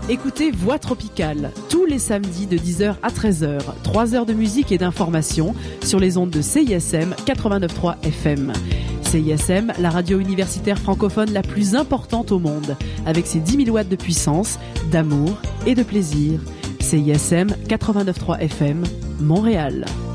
Écoutez Voix Tropicale, tous les samedis de 10h à 13h, 3 heures de musique et d'information sur les ondes de CISM 89.3 FM. CISM, la radio universitaire francophone la plus importante au monde, avec ses 10 000 watts de puissance, d'amour et de plaisir. CISM 89.3 FM, Montréal.